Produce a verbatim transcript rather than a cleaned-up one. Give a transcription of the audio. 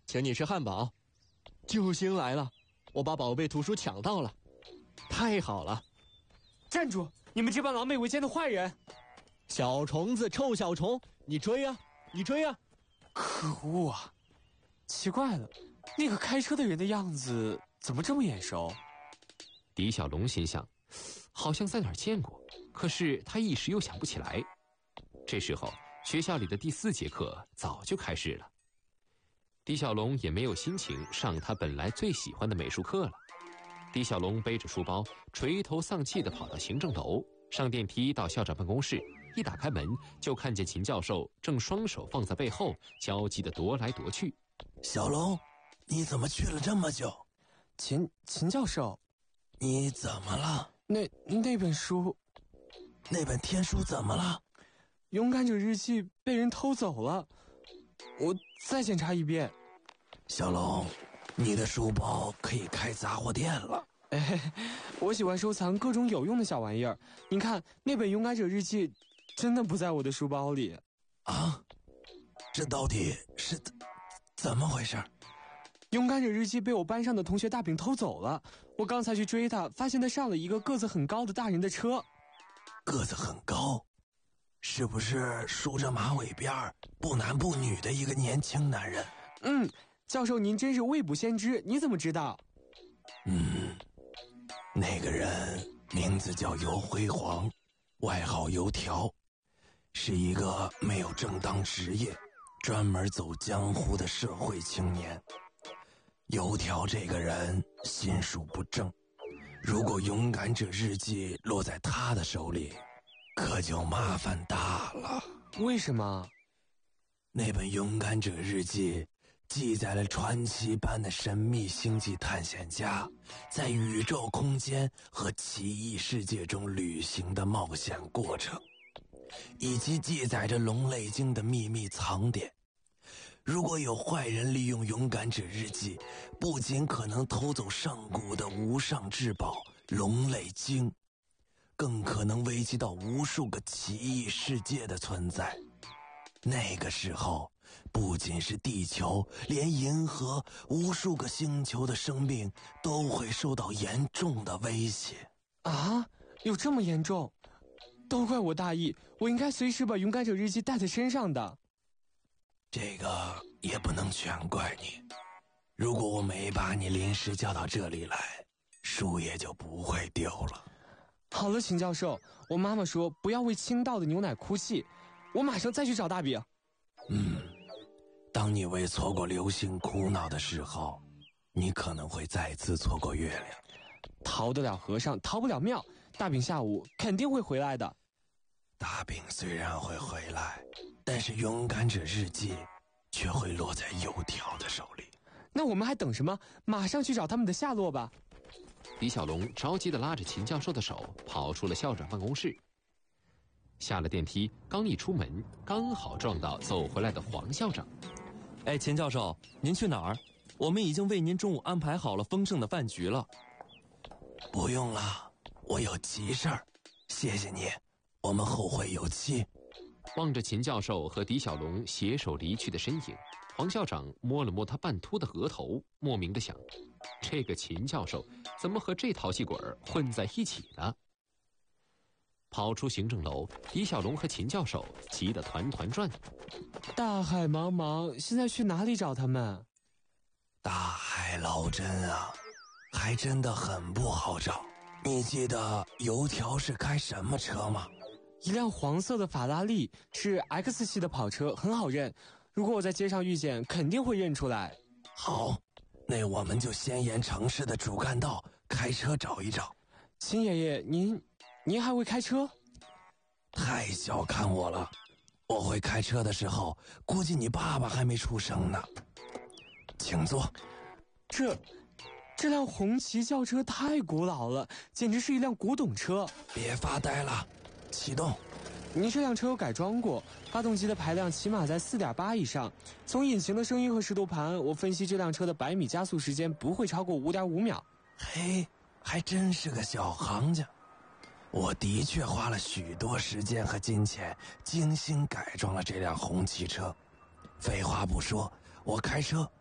请你吃汉堡。救星来了，我把宝贝图书抢到了，太好了！ 站住！你们这帮狼狈为奸的坏人！ 小虫子，臭小虫，你追啊，你追啊！ 可恶啊！奇怪了，那个开车的人的样子怎么这么眼熟？ 狄小龙心想，好像在哪儿见过，可是他一时又想不起来。这时候，学校里的第四节课早就开始了。狄小龙也没有心情上他本来最喜欢的美术课了。狄小龙背着书包，垂头丧气地跑到行政楼，上电梯到校长办公室。一打开门，就看见秦教授正双手放在背后，焦急地踱来踱去。 小龙，你怎么去了这么久？ 秦秦教授， 你怎么了？ 那那本书， 那本天书怎么了？ 勇敢者日记被人偷走了，我再检查一遍。 小龙，你的书包可以开杂货店了。 哎，我喜欢收藏各种有用的小玩意儿。您看，那本勇敢者日记真的不在我的书包里。 啊？这到底是怎么回事？ 勇敢者日记被我班上的同学大饼偷走了，我刚才去追他，发现他上了一个个子很高的大人的车。 个子很高？是不是梳着马尾辫不男不女的一个年轻男人？ 嗯，教授您真是未卜先知，你怎么知道？ 嗯，那个人名字叫油辉煌，外号油条，是一个没有正当职业，专门走江湖的社会青年。油条这个人心术不正，如果勇敢者日记落在他的手里，可就麻烦大了。 为什么？ 那本勇敢者日记记载了传奇般的神秘星际探险家在宇宙空间和奇异世界中旅行的冒险过程，以及记载着龙泪经的秘密藏点。如果有坏人利用勇敢者日记，不仅可能偷走上古的无上至宝龙泪经，更可能危及到无数个奇异世界的存在。那个时候，不仅是地球，连银河无数个星球的生命都会受到严重的威胁。 啊，有这么严重？都怪我大意，我应该随时把勇敢者日记带在身上的。 这个也不能全怪你，如果我没把你临时叫到这里来，书也就不会丢了。 好了，秦教授，我妈妈说不要为倾倒的牛奶哭泣，我马上再去找大饼。 嗯，当你为错过流星苦恼的时候，你可能会再次错过月亮。 逃得了和尚逃不了庙，大饼下午肯定会回来的。 大饼虽然会回来，但是勇敢者日记却会落在油条的手里。 那我们还等什么？马上去找他们的下落吧。 李小龙着急地拉着秦教授的手跑出了校长办公室。下了电梯，刚一出门，刚好撞到走回来的黄校长。 哎，秦教授，您去哪儿？我们已经为您中午安排好了丰盛的饭局了。 不用了，我有急事儿，谢谢你，我们后会有期。 望着秦教授和狄小龙携手离去的身影，黄校长摸了摸他半秃的额头，莫名的想，这个秦教授怎么和这淘气鬼混在一起了？跑出行政楼，狄小龙和秦教授急得团团转。 大海茫茫，现在去哪里找他们？ 大海捞针啊，还真的很不好找。你记得油条是开什么车吗？ 一辆黄色的法拉利，是 X 系的跑车，很好认。如果我在街上遇见，肯定会认出来。 好，那我们就先沿城市的主干道开车找一找。 秦爷爷，您您还会开车？ 太小看我了，我会开车的时候，估计你爸爸还没出生呢。请坐。 这这辆红旗轿车太古老了，简直是一辆古董车。 别发呆了，启动。 您这辆车有改装过，发动机的排量起码在 四点八 以上。从引擎的声音和湿度盘，我分析这辆车的百米加速时间不会超过 五点五秒。 嘿，还真是个小行家。我的确花了许多时间和金钱，精心改装了这辆红旗车。废话不说，我开车